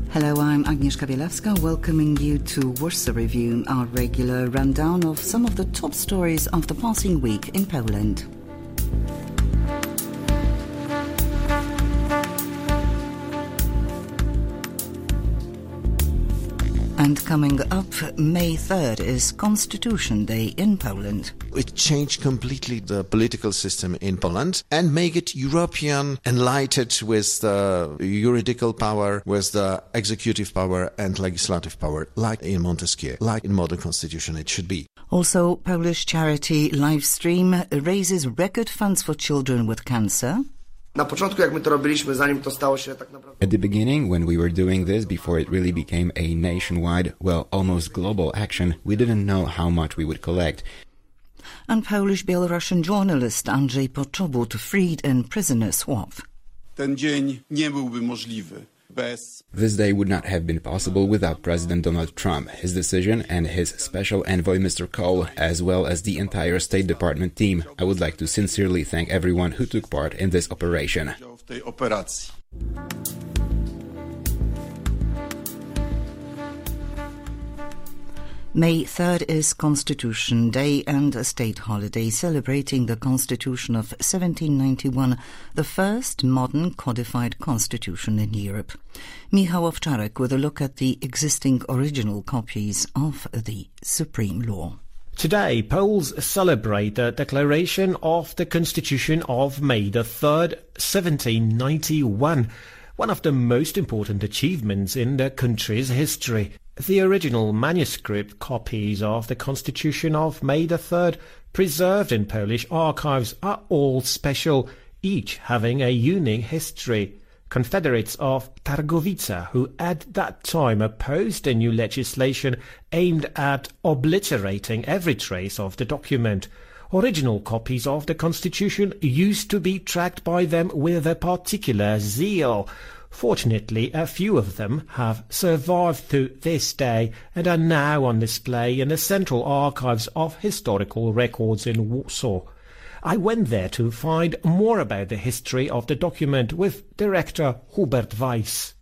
Hello, I'm Agnieszka Bielawska, welcoming you to Warsaw Review, our regular rundown of some of the top stories of the passing week in Poland. And coming up, May 3rd is Constitution Day in Poland. It changed completely the political system in Poland and make it European, enlightened with the juridical power, with the executive power and legislative power, like in Montesquieu, like in modern constitution it should be. Also, Polish charity Livestream raises record funds for children with cancer. At the beginning, when we were doing this, before it really became a nationwide, well, almost global action, we didn't know how much we would collect. And Polish-Belarusian journalist Andrzej Poczobut freed in prisoner swap. Ten dzień nie byłby możliwy bez... This day would not have been possible without President Donald Trump, his decision, and his special envoy Mr. Cole, as well as the entire State Department team. I would like to sincerely thank everyone who took part in this operation. May 3rd is Constitution Day and a state holiday celebrating the Constitution of 1791, the first modern codified constitution in Europe. Michał Owczarek with a look at the existing original copies of the supreme law. Today, Poles celebrate the declaration of the Constitution of May 3rd, 1791, one of the most important achievements in the country's history. The original manuscript copies of the Constitution of May 3rd, preserved in Polish archives, are all special, each having a unique history. Confederates of Targowica, who at that time opposed the new legislation aimed at obliterating every trace of the document. Original copies of the Constitution used to be tracked by them with a particular zeal. Fortunately, a few of them have survived to this day and are now on display in the Central Archives of Historical Records in Warsaw. I went there to find more about the history of the document with director Hubert Weiss.